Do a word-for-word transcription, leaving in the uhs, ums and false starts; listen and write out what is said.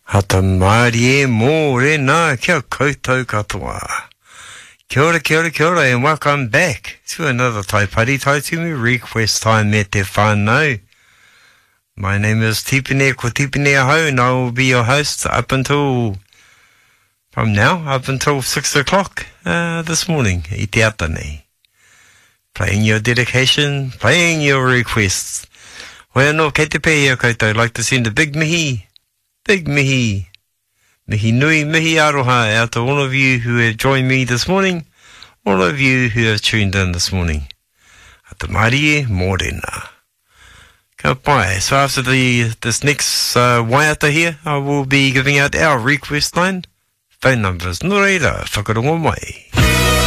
Hata Marie Morena, kia koutou katoa. Kia ora, kia ora, kia ora, and welcome back to another Taipari Taitumi Request Time me te whānau. My name is Tipene ko Tipene Ahau, and I will be your host up until, from now, up until six o'clock uh, this morning, i te ata nei. Playing your dedication, playing your requests. Wai anō, kei te pēhia koutou, I'd like to send a big mihi, big mihi, mihi nui, mihi aroha out to all of you who have joined me this morning, all of you who have tuned in this morning. Ata Marie Morena. Ka pai. So after the this next uh, waiata here, I will be giving out our request line. Phone numbers. No reira, whakarongo mai.